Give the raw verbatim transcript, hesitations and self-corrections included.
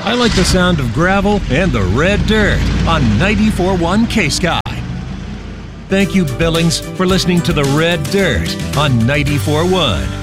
I like the sound of gravel and the red dirt on ninety-four point one K-Sky. Thank you, Billings, for listening to the Red Dirt on ninety-four point one.